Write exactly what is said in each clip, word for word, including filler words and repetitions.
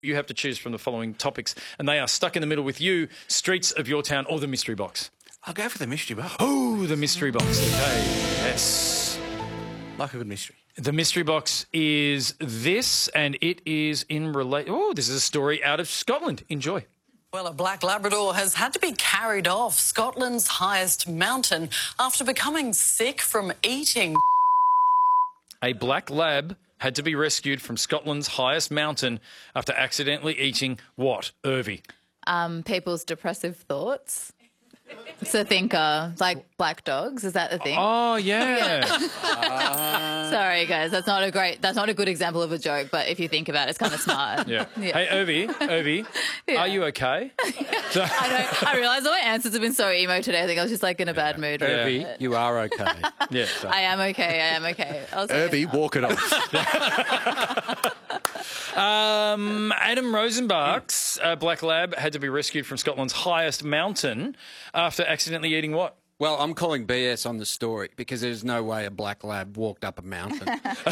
You have to choose from the following topics, and they are Stuck in the Middle with You, Streets of Your Town, or the Mystery Box. I'll go for the mystery box. Oh, the Mystery Box. Okay, yes. Like a good mystery. The Mystery Box is this, and it is in relate. Oh, this is a story out of Scotland. Enjoy. Well, a black Labrador has had to be carried off Scotland's highest mountain after becoming sick from eating. A black lab had to be rescued from Scotland's highest mountain after accidentally eating what, Irvie? Um, people's depressive thoughts. So think uh, like black dogs. Is that the thing? Oh, yeah. Sorry, guys. That's not a great, that's not a good example of a joke, but if you think about it, it's kind of smart. Yeah. yeah. Hey, Irvie, Irvie, Yeah. are you okay? So- I don't, I realise all my answers have been so emo today. I think I was just like in a bad mood. Irvie, you are okay. yeah. I am okay. I am okay. I'll say Irvie, it. walk it off. Um, Adam Rosenbach's uh, black lab had to be rescued from Scotland's highest mountain after accidentally eating what? Well, I'm calling B S on the story because there's no way a black lab walked up a mountain.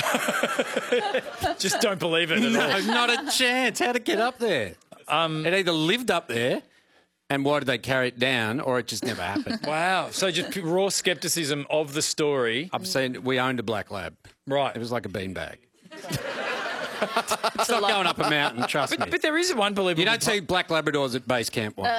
Just don't believe it at No, all. not a chance. How'd it get up there? Um, it either lived up there, and why did they carry it down, or it just never happened. Wow. So just raw scepticism of the story. I've seen, we owned a black lab. Right. It was like a beanbag. It's not going up a mountain, trust But, me. but there is one believable... You don't see black Labradors at base camp one.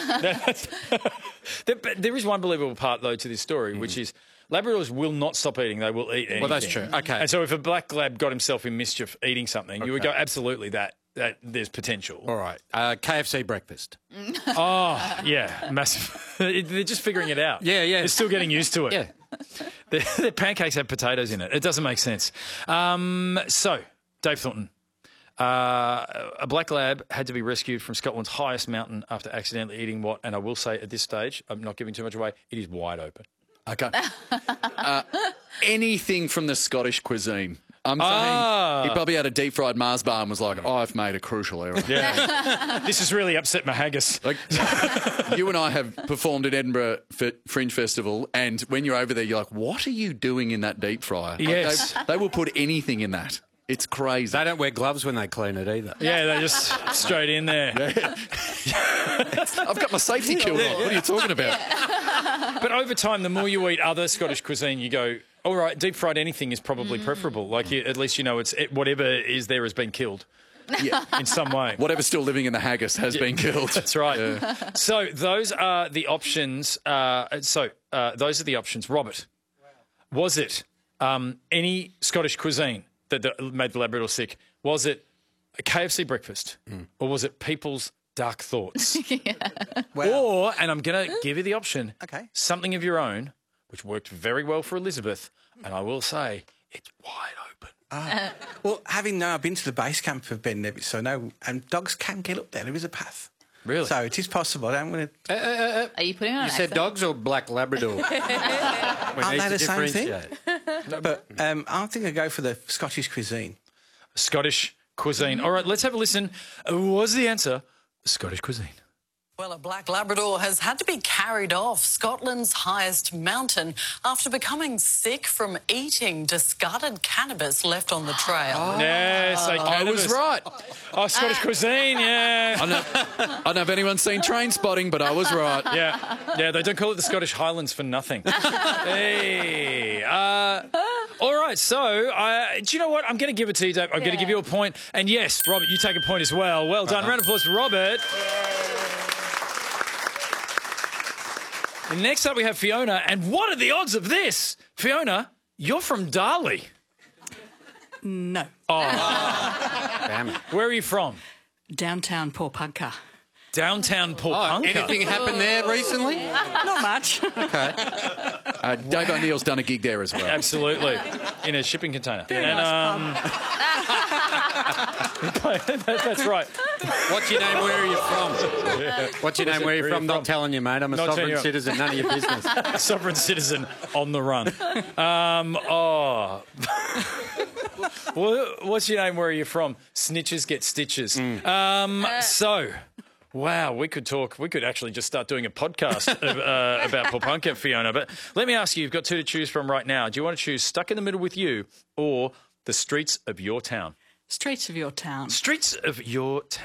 there, but there is one believable part, though, to this story, which is Labradors will not stop eating. They will eat anything. Well, that's true. Okay. And so if a black lab got himself in mischief eating something, you would go, absolutely, that that there's potential. All right. Uh, K F C breakfast. Oh, yeah, massive. They're just figuring it out. Yeah, yeah. They're still getting used to it. Yeah. Their, their pancakes have potatoes in it. It doesn't make sense. Um, so, Dave Thornton. Uh, a black lab had to be rescued from Scotland's highest mountain after accidentally eating what? And I will say at this stage, I'm not giving too much away, it is wide open. Okay. uh, anything from the Scottish cuisine. I'm saying Ah. he probably had a deep fried Mars bar and was like, oh, I've made a crucial error. Yeah. This has really upset my haggis. Like, you and I have performed at Edinburgh F- Fringe Festival, and when you're over there, you're like, what are you doing in that deep fryer? Like, Yes. they, they will put anything in that. It's crazy. They don't wear gloves when they clean it either. Yeah, they just straight in there. I've got my safety kilt on. What are you talking about? But over time, the more you eat other Scottish cuisine, you go, all right, deep fried anything is probably preferable. Like, you, at least you know it's it, whatever is there has been killed Yeah. in some way. Whatever's still living in the haggis has been killed. That's right. So those are the options. Uh, so uh, those are the options. Robert, was it um, any Scottish cuisine that the, made the Labrador sick? Was it a K F C breakfast, or was it people's dark thoughts? Or, and I'm going to give you the option, Okay. something of your own, which worked very well for Elizabeth, and I will say it's wide open. Well, having now been to the base camp of Ben Nevis, so no, and dogs can get up there. There is a path. Really? So it is possible. I'm going to. Are you putting on You an said accent? dogs or black Labrador? We Aren't need they to the same thing? differentiate. But um, I think I go for the Scottish cuisine. Scottish cuisine. All right, let's have a listen. Uh, What was the answer? Scottish cuisine. Well, a black Labrador has had to be carried off Scotland's highest mountain after becoming sick from eating discarded cannabis left on the trail. Yes, they I was cannabis. right. Oh, Scottish cuisine, yeah. I, know, I don't know if anyone's seen Train Spotting, but I was right. Yeah, yeah, they don't call it the Scottish Highlands for nothing. Hey, uh, all right, so uh, do you know what? I'm going to give it to you, Dave. I'm going to give you a point. And yes, Robert, you take a point as well. Well done. Round of applause for Robert. And next up, we have Fiona. And what are the odds of this? Fiona, you're from Darley. No. Damn it. Where are you from? Downtown Porpunka. Downtown Porpunka. Anything happened there recently? Not much. Okay. Uh, Dave O'Neill's done a gig there as well. Absolutely. In a shipping container. And, um, that's right. What's your name? Where are you from? What's your name? Where are you from? Not telling you, mate. I'm a Not telling sovereign you. citizen. None of your business. Sovereign citizen on the run. Um, oh. What- What's your name? Where are you from? Snitches get stitches. Um, so, wow, we could talk. We could actually just start doing a podcast of, uh, about Porpunka, Fiona. But let me ask you, you've got two to choose from right now. Do you want to choose Stuck in the Middle with You or The Streets of Your Town? Streets of your town. Streets of Your Town.